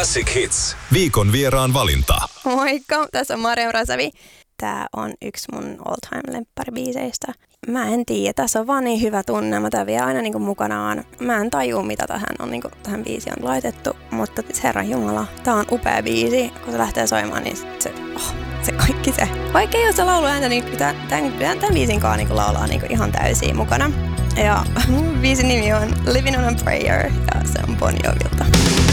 Classic Hits. Viikon vieraan valinta. Moikka, tässä on Mariam Rasavi. Tää on yksi mun all-time lempparibiiseistä. Mä en tiedä, tässä on vaan niin hyvä tunnelma, tää vie aina niinku mukanaan. Mä en tajua, mitä tähän biisiin on laitettu, mutta herran jumala, tää on upea biisi. Kun se lähtee soimaan, niin se kaikki se. Vaikka ei ole se lauluääntä, niin tämän biisin kanssa niinku laulaa niinku ihan täysin mukana. Ja biisin nimi on Living on a Prayer ja se on Bon Jovilta.